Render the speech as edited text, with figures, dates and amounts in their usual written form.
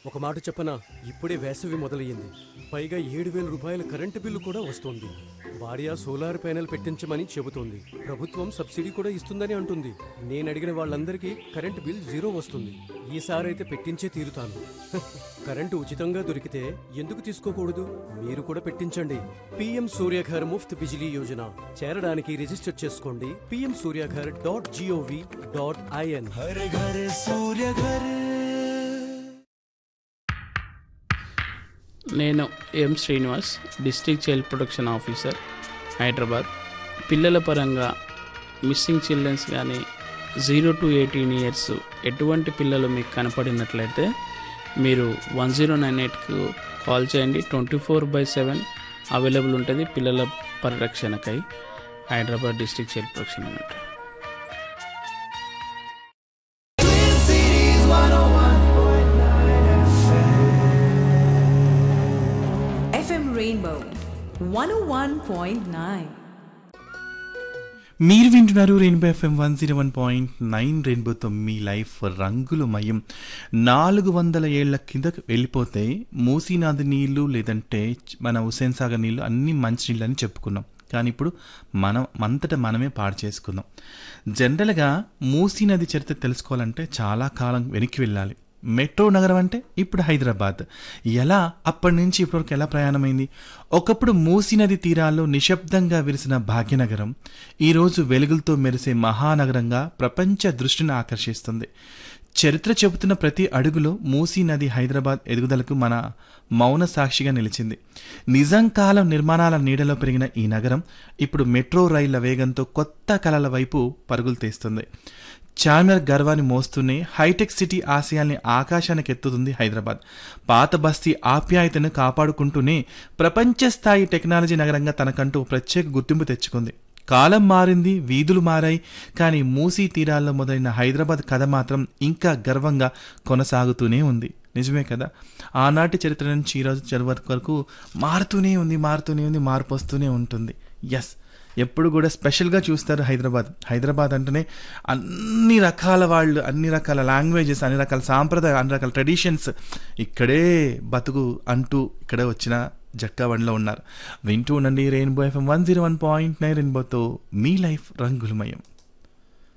ఒక మాట చెప్పనా, ఇప్పుడే వేసవి మొదలయ్యింది. పైగా 7,000 రూపాయల కరెంటు బిల్లు కూడా వస్తోంది. భార్య సోలార్ ప్యానెల్ పెట్టించమని చెబుతోంది. ప్రభుత్వం సబ్సిడీ కూడా ఇస్తుందని అంటుంది. నేను అడిగిన వాళ్ళందరికీ కరెంటు బిల్ 0 వస్తుంది. ఈసారైతే పెట్టించే తీరుతాను. కరెంటు ఉచితంగా దొరికితే ఎందుకు తీసుకోకూడదు? మీరు కూడా పెట్టించండి. PM సూర్యఘర్ ముఫ్త్ బిజిలీ యోజన చేరడానికి రిజిస్టర్ చేసుకోండి. pmsuryaghar.gov.in. हर घर सूर्य घर. నేను ఎం Srinivas, district child protection officer, Hyderabad. పిల్లల పరంగా మిస్సింగ్ చిల్డ్రన్స్ కానీ 0 to 18 ఇయర్స్ ఎటువంటి పిల్లలు మీకు కనపడినట్లయితే మీరు 1098కు కాల్ చేయండి. 24/7 అవైలబుల్ ఉంటుంది పిల్లల పరిరక్షణకై. Hyderabad district child protection unit. FM Rainbow 101.9. మీరు వింటున్నారు రెయిన్బో FM 101.9. రెయిన్బోతో మీ లైఫ్ రంగులమయం. 400 ఏళ్ల కిందకు వెళ్ళిపోతే మూసీ నది నీళ్లు లేదంటే మన హుస్సేన్ సాగర్ నీళ్లు అన్నీ మంచినీళ్ళు అని చెప్పుకున్నాం. కానీ ఇప్పుడు అంతటా మనమే పాడు చేసుకుందాం. జనరల్గా మూసీ నది చరిత్ర తెలుసుకోవాలంటే చాలా కాలం వెనక్కి వెళ్ళాలి. మెట్రో నగరం అంటే ఇప్పుడు హైదరాబాద్. ఎలా అప్పటి నుంచి ఇప్పటివరకు ఎలా ప్రయాణమైంది? ఒకప్పుడు మూసీ నది తీరాల్లో నిశ్శబ్దంగా విరిసిన భాగ్యనగరం ఈరోజు వెలుగులతో మెరిసే మహానగరంగా ప్రపంచ దృష్టిని ఆకర్షిస్తుంది. చరిత్ర చెబుతున్న ప్రతి అడుగులో మూసీ నది హైదరాబాద్ ఎదుగుదలకు మన మౌన సాక్షిగా నిలిచింది. నిజాం కాలం నిర్మాణాల నీడలో పెరిగిన ఈ నగరం ఇప్పుడు మెట్రో రైళ్ల వేగంతో కొత్త కలల వైపు పరుగులు తీస్తుంది. చార్మినార్ గర్వాన్ని మోస్తూనే హైటెక్ సిటీ ఆశయాల్ని ఆకాశానికి ఎత్తుతుంది హైదరాబాద్. పాత బస్తీ ఆప్యాయతను కాపాడుకుంటూనే ప్రపంచ స్థాయి టెక్నాలజీ నగరంగా తనకంటూ ప్రత్యేక గుర్తింపు తెచ్చుకుంది. కాలం మారింది, వీధులు మారాయి, కానీ మూసీ తీరాల్లో మొదలైన హైదరాబాద్ కథ మాత్రం ఇంకా గర్వంగా కొనసాగుతూనే ఉంది. నిజమే కదా? ఆనాటి చరిత్ర నుంచి ఈరోజు చరిత్ర వరకు మారుతూనే ఉంది, మార్పు వస్తూనే ఉంటుంది. ఎస్, ఎప్పుడు కూడా స్పెషల్గా చూస్తారు హైదరాబాద్ అంటేనే అన్ని రకాల వాళ్ళు, అన్ని రకాల లాంగ్వేజెస్, అన్ని రకాల సాంప్రదాయాలు, అన్ని రకాల ట్రెడిషన్స్ ఇక్కడే బతుకు అంటూ ఇక్కడే వచ్చిన జట్కా బండిలో ఉన్నారు. వింటూ ఉండండి రెయిన్బో FM 101.9. రెయిన్బోతో మీ లైఫ్ రంగులమయం.